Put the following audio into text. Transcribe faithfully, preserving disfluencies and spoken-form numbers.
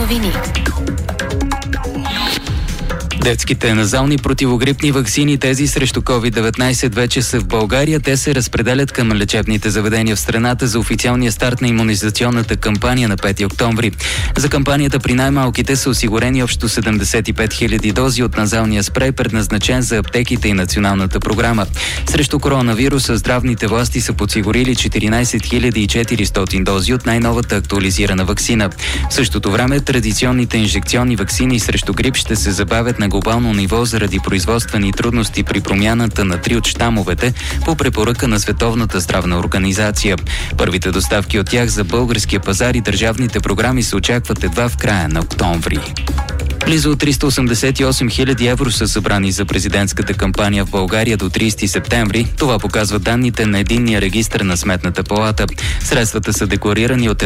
новини. Детските назални противогрипни ваксини, тези срещу ковид деветнайсет, вече са в България. Те се разпределят към лечебните заведения в страната за официалния старт на имунизационната кампания на пети октомври. За кампанията при най-малките са осигурени общо седемдесет и пет хиляди дози от назалния спрей, предназначен за аптеките и националната програма. Срещу коронавируса здравните власти са подсигурили четиринайсет хиляди и четиристотин дози от най-новата актуализирана ваксина. В същото време традиционните инжекционни ваксини срещу грип ще се забавят на глобално ниво заради производствени трудности при промяната на три от щамовете по препоръка на Световната здравна организация. Първите доставки от тях за българския пазар и държавните програми се очакват едва в края на октомври. Близо триста осемдесет и осем хиляди евро са събрани за президентската кампания в България до трийсети септември. Това показват данните на единния регистър на Сметната палата. Средствата са декларирани от